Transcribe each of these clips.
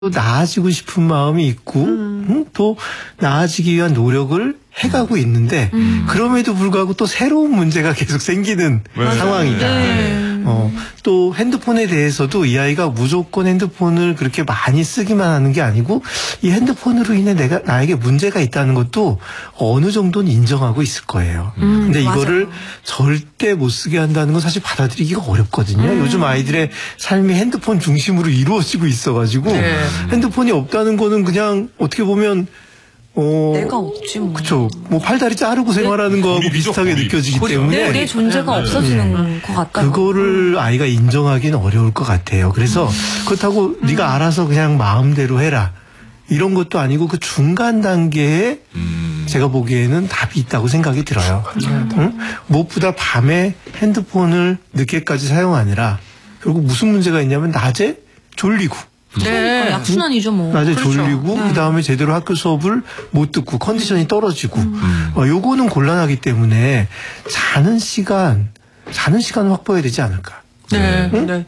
또 나아지고 싶은 마음이 있고 또 나아지기 위한 노력을 해가고 있는데 그럼에도 불구하고 또 새로운 문제가 계속 생기는 상황이다. 네. 또 핸드폰에 대해서도 이 아이가 무조건 핸드폰을 그렇게 많이 쓰기만 하는 게 아니고 이 핸드폰으로 인해 나에게 문제가 있다는 것도 어느 정도는 인정하고 있을 거예요. 근데 이거를 절대 못 쓰게 한다는 건 사실 받아들이기가 어렵거든요. 요즘 아이들의 삶이 핸드폰 중심으로 이루어지고 있어가지고 핸드폰이 없다는 거는 그냥 어떻게 보면 내가 없지 뭐. 그쵸. 뭐 팔다리 자르고 생활하는 거하고 비슷하게 느껴지기 때문에 내 존재가 없어지는 것 같다. 그거를 아이가 인정하기는 어려울 것 같아요. 그래서 그렇다고 네가 알아서 그냥 마음대로 해라. 이런 것도 아니고 그 중간 단계에 제가 보기에는 답이 있다고 생각이 들어요. 무엇보다 밤에 핸드폰을 늦게까지 사용하느라 결국 무슨 문제가 있냐면 낮에 졸리고 네. 약순환이죠, 뭐. 낮에 그렇죠. 졸리고 네. 그다음에 제대로 학교 수업을 못 듣고 컨디션이 떨어지고 요거는 곤란하기 때문에 자는 시간을 확보해야 되지 않을까. 네. 응? 네.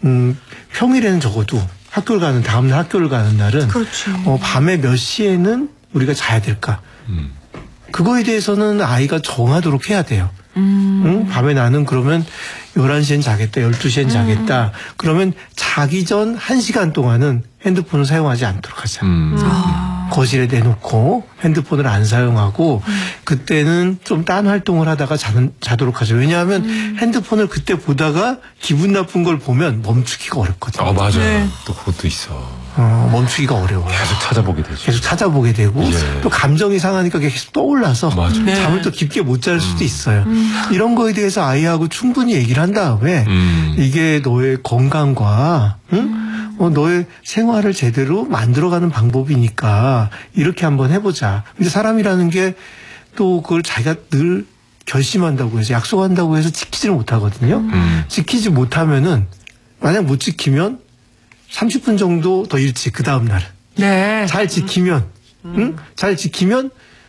평일에는 적어도 다음날 학교를 가는 날은 그렇지. 밤에 몇 시에는 우리가 자야 될까. 그거에 대해서는 아이가 정하도록 해야 돼요. 응? 밤에 나는 그러면 11시엔 자겠다, 12시엔 자겠다. 그러면 자기 전 1시간 동안은 핸드폰을 사용하지 않도록 하자. 거실에 내놓고 핸드폰을 안 사용하고 그때는 좀 딴 활동을 하다가 자도록 하죠. 왜냐하면 핸드폰을 그때 보다가 기분 나쁜 걸 보면 멈추기가 어렵거든요. 맞아요. 네. 또 그것도 있어. 멈추기가 어려워요. 계속 찾아보게 되죠. 계속 찾아보게 되고 예. 또 감정이 상하니까 계속 떠올라서 맞아. 네. 잠을 또 깊게 못 잘 수도 있어요. 이런 거에 대해서 아이하고 충분히 얘기를 한 다음에 이게 너의 건강과 너의 생활을 제대로 만들어가는 방법이니까 이렇게 한번 해보자. 근데 사람이라는 게 또 그걸 자기가 늘 결심한다고 해서 약속한다고 해서 지키지를 못하거든요. 지키지 못하면은 만약 못 지키면 30분 정도 더 일찍 그 다음 날은 네. 잘 지키면 잘 지키면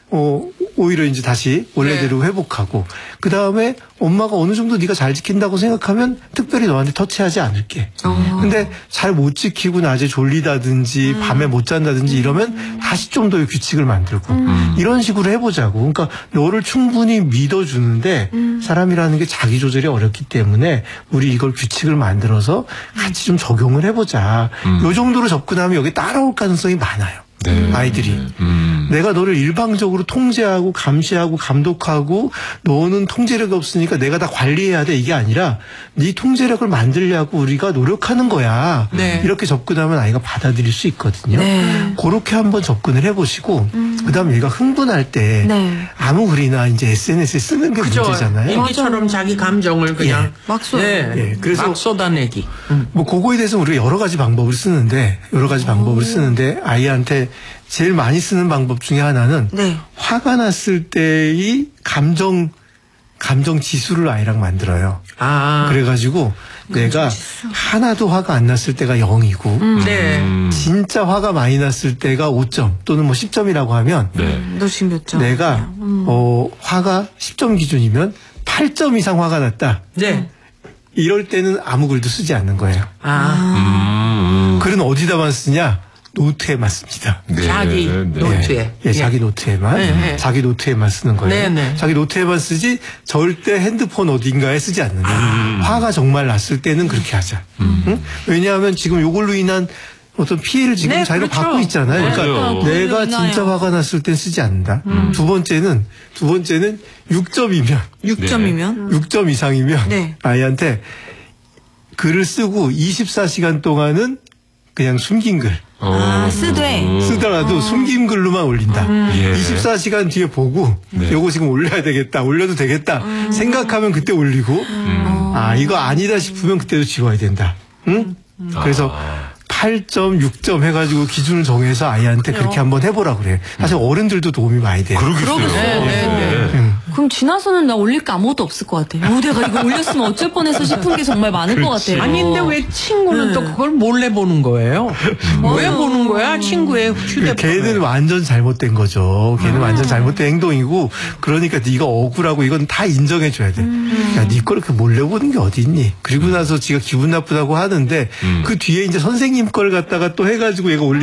오히려 이제 다시 원래대로 회복하고 그 다음에 엄마가 어느 정도 네가 잘 지킨다고 생각하면 특별히 너한테 터치하지 않을게. 근데 잘 못 지키고 낮에 졸리다든지 밤에 못 잔다든지 이러면 다시 좀 더 규칙을 만들고 이런 식으로 해보자고. 그러니까 너를 충분히 믿어주는데 사람이라는 게 자기 조절이 어렵기 때문에 우리 이걸 규칙을 만들어서 같이 좀 적용을 해보자. 요 정도로 접근하면 여기 따라올 가능성이 많아요. 네. 아이들이 내가 너를 일방적으로 통제하고 감시하고 감독하고 너는 통제력이 없으니까 내가 다 관리해야 돼 이게 아니라 네 통제력을 만들려고 우리가 노력하는 거야. 네. 이렇게 접근하면 아이가 받아들일 수 있거든요. 네. 그렇게 한번 접근을 해보시고 그다음에 얘가 흥분할 때 네. 아무 글이나 이제 SNS에 쓰는 게 문제잖아요. 일기처럼 자기 감정을 그냥 막 쏟아. 예, 그래서 막 쏟아내기. 뭐 그거에 대해서 우리가 여러 가지 방법을 쓰는데 아이한테 제일 많이 쓰는 방법 중에 하나는 네. 화가 났을 때의 감정 지수를 아이랑 만들어요. 그래가지고 내가 하나도 화가 안 났을 때가 0이고 네. 진짜 화가 많이 났을 때가 5점 또는 뭐 10점이라고 하면 너 지금 몇 점? 내가 화가 10점 기준이면 8점 이상 화가 났다. 네. 이럴 때는 아무 글도 쓰지 않는 거예요. 글은 어디다만 쓰냐? 노트에만 씁니다. 자기 노트에. 예, 자기 노트에만. 네. 자기 노트에만 쓰는 거예요. 네, 네. 자기 노트에만 쓰지 절대 핸드폰 어딘가에 쓰지 않는다. 화가 정말 났을 때는 그렇게 하자. 응? 왜냐하면 지금 이걸로 인한 어떤 피해를 지금 네, 자기가 그렇죠. 받고 있잖아요. 그러니까 내가 진짜 화가 났을 땐 쓰지 않는다. 두 번째는 6점이면 6점이면? 6점 이상이면 네. 아이한테 글을 쓰고 24시간 동안은 그냥 숨긴 글. 쓰되. 쓰더라도 숨긴 글로만 올린다. 24시간 뒤에 보고 요거 지금 올려야 되겠다. 올려도 되겠다. 생각하면 그때 올리고 이거 아니다 싶으면 그때도 지워야 된다. 응? 그래서 8점, 6점 해가지고 기준을 정해서 아이한테 그렇게 한번 해보라 그래요. 사실 어른들도 도움이 많이 돼요. 그러겠어요. 네. 그럼 지나서는 나 올릴 게 아무것도 없을 것 같아. 내가 이거 올렸으면 어쩔 뻔했어 싶은 게 정말 많을 것 같아요. 아닌데 왜 친구는 또 그걸 몰래 보는 거예요? 왜 보는 거야? 친구의 휴대폰. 걔는 완전 잘못된 거죠. 걔는 완전 잘못된 행동이고 그러니까 네가 억울하고 이건 다 인정해 줘야 돼. 야, 네 걸 그렇게 몰래 보는 게 어디 있니? 그리고 나서 지가 기분 나쁘다고 하는데 그 뒤에 이제 선생님 걸 갖다가 또 해가지고 얘가